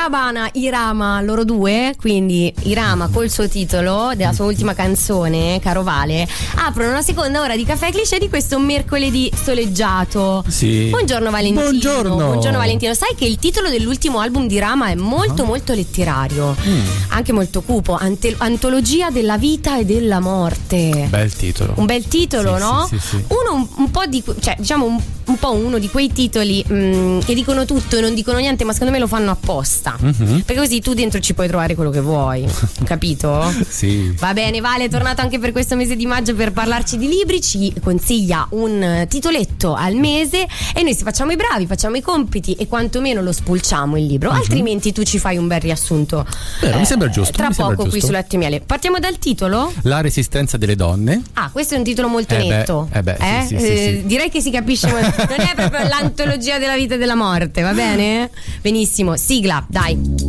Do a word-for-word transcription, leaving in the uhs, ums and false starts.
Shabana Irama, loro due, quindi Irama col suo titolo della sua ultima canzone, Caro Vale, aprono la seconda ora di Caffè Cliché di questo mercoledì soleggiato. Sì. Buongiorno Valentino. Buongiorno. Buongiorno Valentino. Sai che il titolo dell'ultimo album di Rama è molto uh-huh. molto letterario, mm. anche molto cupo, Ante- Antologia della vita e della morte. Bel titolo. Un bel titolo, sì, no? Sì, sì, sì. Uno un, un po' di, cioè diciamo un, un po' uno di quei titoli mh, che dicono tutto e non dicono niente, ma secondo me lo fanno apposta. Mm-hmm. Perché così tu dentro ci puoi trovare quello che vuoi. Capito? Sì. Va bene, Vale è tornato anche per questo mese di maggio per parlarci di libri, ci consiglia un titoletto al mese e noi se facciamo i bravi, facciamo i compiti e quantomeno lo spulciamo il libro, mm-hmm. altrimenti tu ci fai un bel riassunto. Vero, eh, mi sembra giusto. Tra mi poco sembra qui giusto. su Latte e Miele. Partiamo dal titolo? La resistenza delle donne. Ah, questo è un titolo molto eh netto. Beh, eh beh, eh? Sì, sì, Eh, sì, sì. Direi che si capisce molto. Non è proprio l'antologia della vita e della morte, va bene? Benissimo, sigla, dai.